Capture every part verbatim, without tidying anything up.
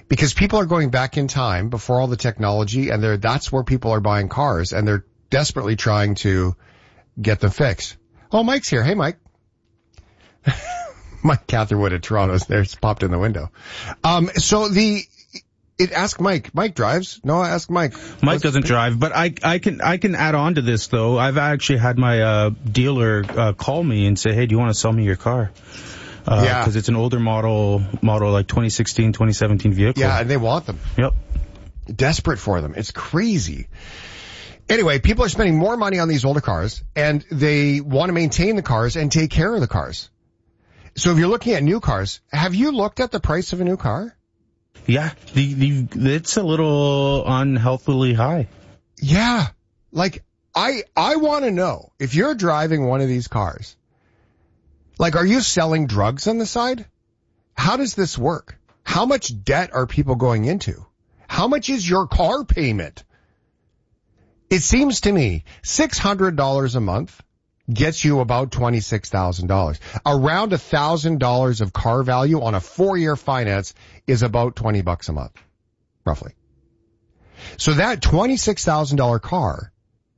Because people are going back in time before all the technology, and they're, that's where people are buying cars, and they're desperately trying to get them fixed. Oh, Mike's here. Hey, Mike. Mike Catherwood at Toronto's there. It's popped in the window. Um, so the, it, ask Mike. Mike drives. No, ask Mike. Mike Let's, doesn't drive, but I, I can, I can add on to this though. I've actually had my, uh, dealer, uh, call me and say, hey, do you want to sell me your car? Uh, yeah. Cause it's an older model, model like twenty sixteen, twenty seventeen vehicle. Yeah, and they want them. Yep. Desperate for them. It's crazy. Anyway, people are spending more money on these older cars, and they want to maintain the cars and take care of the cars. So if you're looking at new cars, have you looked at the price of a new car? Yeah, the, the, it's a little unhealthily high. Yeah. Like, I, I want to know, if you're driving one of these cars, like, are you selling drugs on the side? How does this work? How much debt are people going into? How much is your car payment? It seems to me six hundred dollars a month gets you about twenty-six thousand dollars. Around one thousand dollars of car value on a four-year finance is about twenty bucks a month, roughly. So that twenty-six thousand dollars car,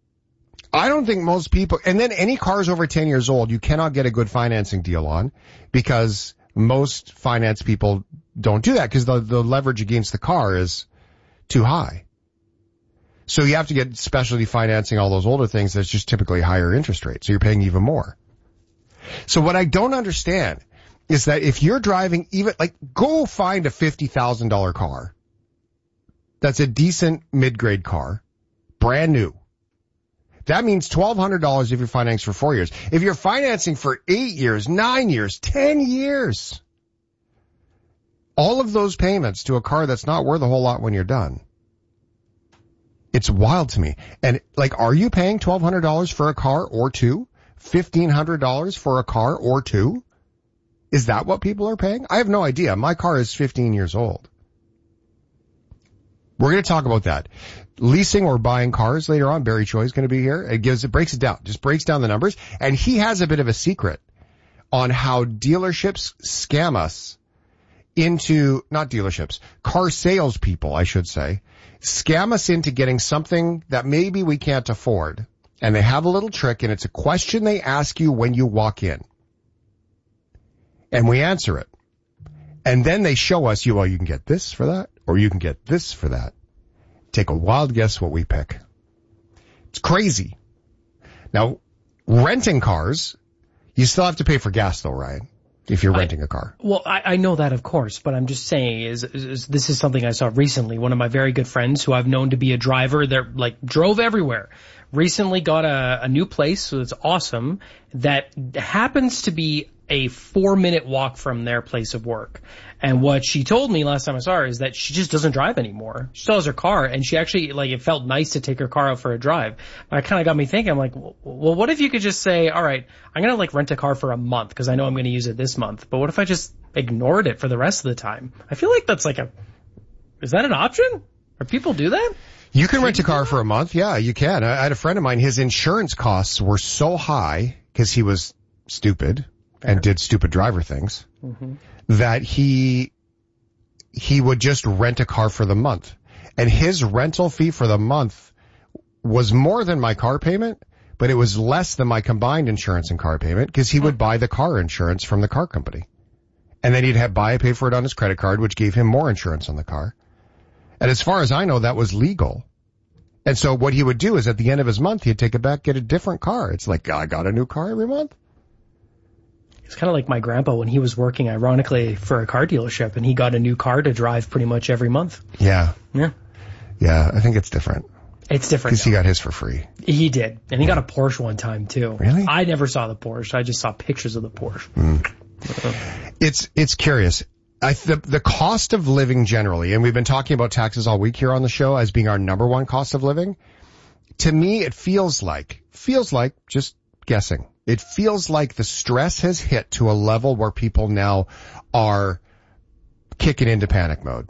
I don't think most people, and then any cars over ten years old, you cannot get a good financing deal on, because most finance people don't do that because the, the leverage against the car is too high. So you have to get specialty financing, all those older things, that's just typically higher interest rates. So you're paying even more. So what I don't understand is that if you're driving even, like, go find a fifty thousand dollars car that's a decent mid-grade car, brand new. That means twelve hundred dollars if you're financing for four years. If you're financing for eight years, nine years, ten years, all of those payments to a car that's not worth a whole lot when you're done. It's wild to me. And, like, are you paying twelve hundred dollars for a car or two? fifteen hundred dollars for a car or two? Is that what people are paying? I have no idea. My car is fifteen years old. We're going to talk about that. Leasing or buying cars later on. Barry Choi is going to be here. It gives, it breaks it down. Just breaks down the numbers. And he has a bit of a secret on how dealerships scam us into, not dealerships, car salespeople, I should say, scam us into getting something that maybe we can't afford. And they have a little trick, and it's a question they ask you when you walk in. And we answer it. And then they show us, you, well, you can get this for that, or you can get this for that. Take a wild guess what we pick. It's crazy. Now, renting cars, you still have to pay for gas though, Ryan, if you're renting I, a car. Well, I, I know that, of course, but I'm just saying is, is, is this is something I saw recently. One of my very good friends who I've known to be a driver, they're like drove everywhere, recently got a, a new place, so it's awesome, that happens to be a four minute walk from their place of work. And what she told me last time I saw her is that she just doesn't drive anymore. She still has her car, and she actually, like, it felt nice to take her car out for a drive. But it kind of got me thinking, I'm like, well, what if you could just say, all right, I'm going to, like, rent a car for a month because I know I'm going to use it this month. But what if I just ignored it for the rest of the time? I feel like that's like a, is that an option? Or people do that? You can rent a car for a month. Yeah, you can. I had a friend of mine, his insurance costs were so high because he was stupid Fair. and did stupid driver things. Mm-hmm. That he, he would just rent a car for the month. And his rental fee for the month was more than my car payment, but it was less than my combined insurance and car payment because he would buy the car insurance from the car company. And then he'd have buy and pay for it on his credit card, which gave him more insurance on the car. And as far as I know, that was legal. And so what he would do is at the end of his month, he'd take it back, get a different car. It's like, I got a new car every month. It's kind of like my grandpa when he was working, ironically, for a car dealership, and he got a new car to drive pretty much every month. Yeah. Yeah. Yeah, I think it's different. It's different. Because he got his for free. He did. And he yeah. got a Porsche one time, too. Really? I never saw the Porsche. I just saw pictures of the Porsche. Mm. Uh-huh. It's it's curious. I, the, the cost of living generally, and we've been talking about taxes all week here on the show as being our number one cost of living. To me, it feels like, feels like, just guessing, it feels like the stress has hit to a level where people now are kicking into panic mode.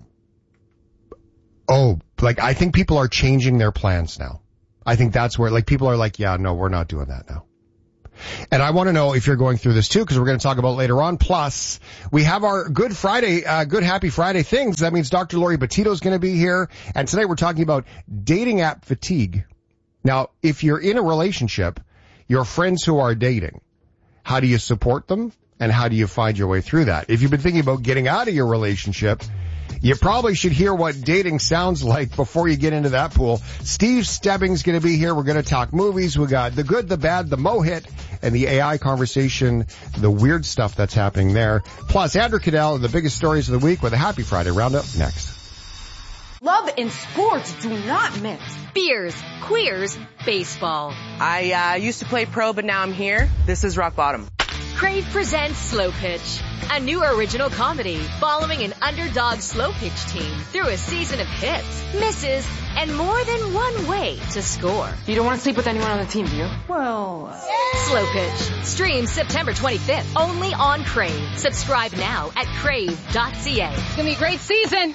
Oh, like, I think people are changing their plans now. I think that's where, like, people are like, yeah, no, we're not doing that now. And I want to know if you're going through this too, because we're going to talk about it later on. Plus, we have our Good Friday, uh, Good Happy Friday things. That means Doctor Lori Batito is going to be here. And today we're talking about dating app fatigue. Now, if you're in a relationship, your friends who are dating, how do you support them? And how do you find your way through that? If you've been thinking about getting out of your relationship, you probably should hear what dating sounds like before you get into that pool. Steve Stebbing's going to be here. We're going to talk movies. We got the good, the bad, the Mo-hit, and the A I conversation, the weird stuff that's happening there. Plus, Andrew Cadell and the biggest stories of the week with a Happy Friday Roundup next. Love and sports do not mix. Beers, queers, baseball. I uh, used to play pro, but now I'm here. This is rock bottom. Crave presents Slow Pitch, a new original comedy following an underdog slow pitch team through a season of hits, misses, and more than one way to score. You don't want to sleep with anyone on the team, do you? Well... Slow Pitch. Streams September twenty-fifth, only on Crave. Subscribe now at crave dot c a. It's going to be a great season.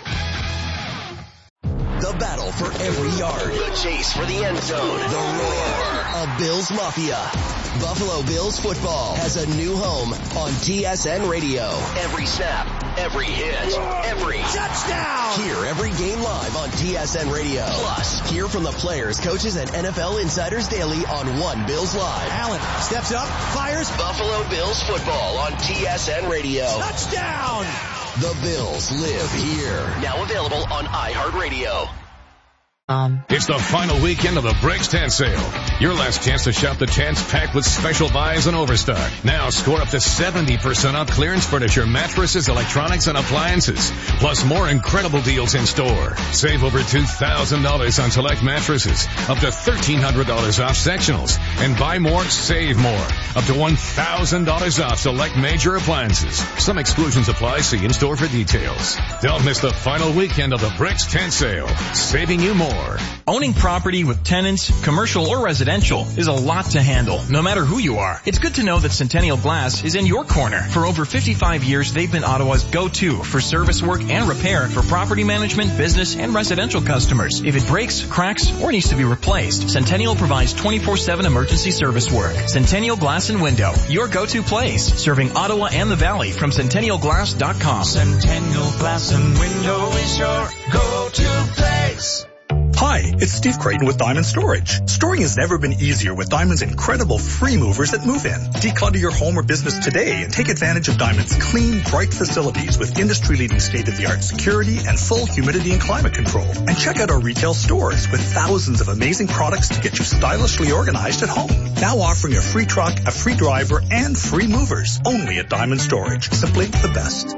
The battle for every yard. The chase for the end zone. The roar of Bills Mafia. Buffalo Bills football has a new home on T S N Radio. Every snap, every hit, every touchdown. Hear every game live on T S N Radio. Plus, hear from the players, coaches, and N F L insiders daily on One Bills Live. Allen steps up, fires. Buffalo Bills football on T S N Radio. Touchdown. The Bills live here. Now available on iHeartRadio. Um. It's the final weekend of the Bricks Tent Sale. Your last chance to shop the tents packed with special buys and overstock. Now score up to seventy percent off clearance furniture, mattresses, electronics, and appliances. Plus more incredible deals in store. Save over two thousand dollars on select mattresses. Up to thirteen hundred dollars off sectionals. And buy more, save more. Up to one thousand dollars off select major appliances. Some exclusions apply. See in store for details. Don't miss the final weekend of the Bricks Tent Sale. Saving you more. Owning property with tenants, commercial or residential, is a lot to handle, no matter who you are. It's good to know that Centennial Glass is in your corner. For over fifty-five years, they've been Ottawa's go-to for service work and repair for property management, business, and residential customers. If it breaks, cracks, or needs to be replaced, Centennial provides twenty-four seven emergency service work. Centennial Glass and Window, your go-to place, serving Ottawa and the Valley from centennial glass dot com. Centennial Glass and Window is your go-to place. Hi, it's Steve Creighton with Diamond Storage. Storing has never been easier with Diamond's incredible free movers that move in. Declutter your home or business today and take advantage of Diamond's clean, bright facilities with industry-leading state-of-the-art security and full humidity and climate control. And check out our retail stores with thousands of amazing products to get you stylishly organized at home. Now offering a free truck, a free driver, and free movers. Only at Diamond Storage. Simply the best.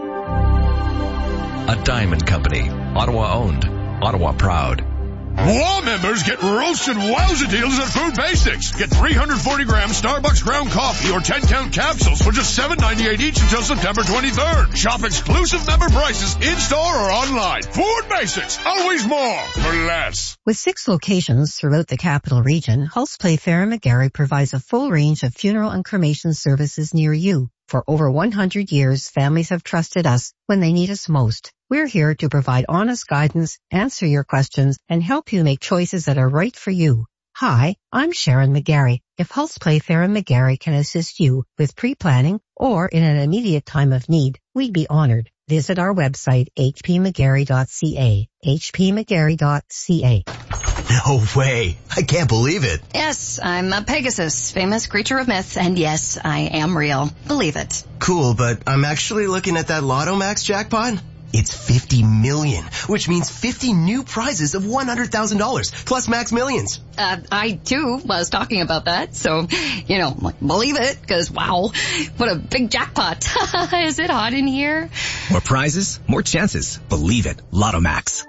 A Diamond Company. Ottawa owned. Ottawa proud. Law members get roasted wowza deals at Food Basics. Get three hundred forty gram Starbucks ground coffee or ten count capsules for just seven ninety-eight each until September twenty-third. Shop exclusive member prices in-store or online. Food Basics. Always more for less. With six locations throughout the capital region, Hulse Playfair and McGarry provides a full range of funeral and cremation services near you. For over one hundred years, families have trusted us when they need us most. We're here to provide honest guidance, answer your questions, and help you make choices that are right for you. Hi, I'm Sharon McGarry. If Hulse Playfair and McGarry can assist you with pre-planning or in an immediate time of need, we'd be honored. Visit our website, h p mcgarry dot c a, h p mcgarry dot c a. No way. I can't believe it. Yes, I'm a Pegasus, famous creature of myth, and yes, I am real. Believe it. Cool, but I'm actually looking at that Lotto Max jackpot. It's fifty million, which means fifty new prizes of one hundred thousand dollars, plus Max Millions. Uh, I, too, was talking about that, so, you know, believe it, because, wow, what a big jackpot. Is it hot in here? More prizes, more chances. Believe it. Lotto Max.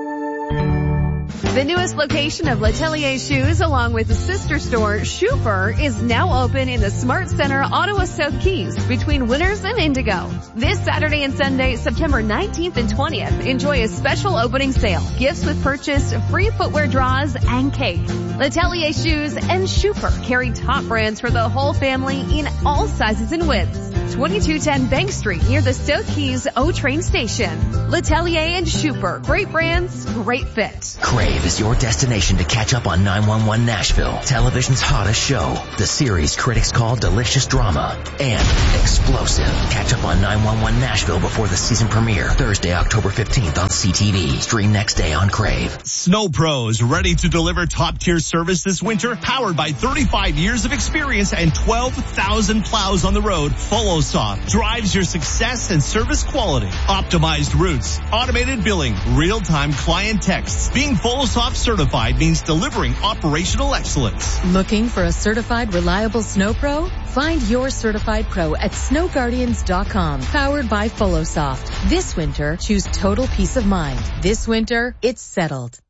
The newest location of L'Atelier Shoes, along with the sister store, Schuper, is now open in the Smart Center, Ottawa South Keys, between Winners and Indigo. This Saturday and Sunday, September nineteenth and twentieth, enjoy a special opening sale, gifts with purchase, free footwear draws, and cake. L'Atelier Shoes and Schuper carry top brands for the whole family in all sizes and widths. twenty-two ten Bank Street near the South Keys O train station. L'Atelier and Schuper. Great brands, great fit. Crave is your destination to catch up on nine one one Nashville, television's hottest show. The series critics call delicious drama and explosive. Catch up on nine one one Nashville before the season premiere, Thursday, October fifteenth on C T V. Stream next day on Crave. Snow Pros, ready to deliver top-tier service this winter? Powered by thirty-five years of experience and twelve thousand plows on the road, FoloSoft drives your success and service quality. Optimized routes, automated billing, real-time client texts. Being FoloSoft certified means delivering operational excellence. Looking for a certified, reliable Snow Pro? Find your certified pro at snow guardians dot com. Powered by FoloSoft. This winter, choose total peace of mind. This winter, it's settled.